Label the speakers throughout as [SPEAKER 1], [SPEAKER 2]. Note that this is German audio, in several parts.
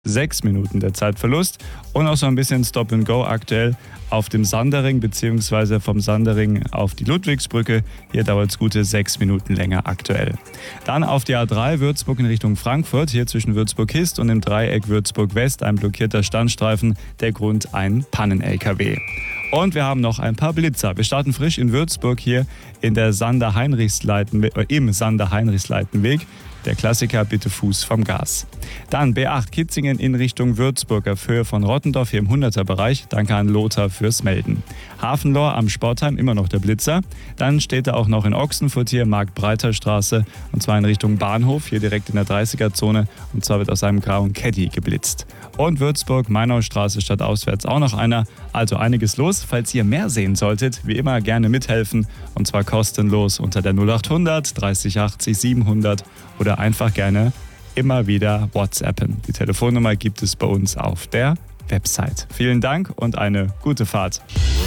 [SPEAKER 1] 6 Minuten der Zeitverlust und auch so ein bisschen Stop and Go aktuell auf dem Sandering bzw. vom Sandering auf die Ludwigsbrücke. Hier dauert es gute 6 Minuten länger aktuell. Dann auf die A3 Würzburg in Richtung Frankfurt, hier zwischen Würzburg-Hist und dem Dreieck Würzburg-West ein blockierter Standstreifen, der Grund ein Pannen-LKW. Und wir haben noch ein paar Blitzer. Wir starten frisch in Würzburg hier in der im Sander-Heinrichs-Leitenweg. Der Klassiker, bitte Fuß vom Gas. Dann B8 Kitzingen in Richtung Würzburg auf Höhe von Rottendorf hier im 100er-Bereich. Danke an Lothar fürs Melden. Hafenlohr am Sportheim, immer noch der Blitzer. Dann steht er auch noch in Ochsenfurt hier, Markt-Breiter-Straße. Und zwar in Richtung Bahnhof, hier direkt in der 30er-Zone. Und zwar wird aus einem grauen Caddy geblitzt. Und Würzburg, Mainaustraße stadtauswärts auch noch einer. Also einiges los. Falls ihr mehr sehen solltet, wie immer gerne mithelfen. Und zwar kostenlos unter der 0800 30 80 700 oder einfach gerne immer wieder WhatsAppen. Die Telefonnummer gibt es bei uns auf der Website. Vielen Dank und eine gute Fahrt.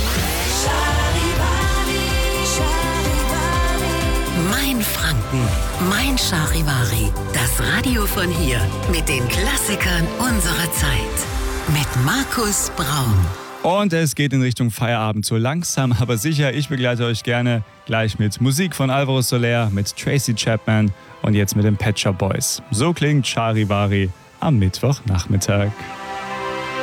[SPEAKER 2] Mein Franken, mein Charivari. Das Radio von hier mit den Klassikern unserer Zeit. Mit Markus Braun.
[SPEAKER 1] Und es geht in Richtung Feierabend, so langsam, aber sicher. Ich begleite euch gerne gleich mit Musik von Alvaro Soler, mit Tracy Chapman und jetzt mit den Pet Shop Boys. So klingt Charivari am Mittwochnachmittag.